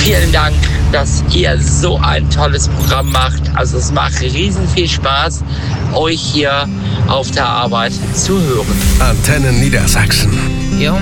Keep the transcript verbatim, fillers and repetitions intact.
vielen Dank, dass ihr so ein tolles Programm macht. Also es macht riesen viel Spaß, euch hier auf der Arbeit zu hören. Antenne Niedersachsen. Jo.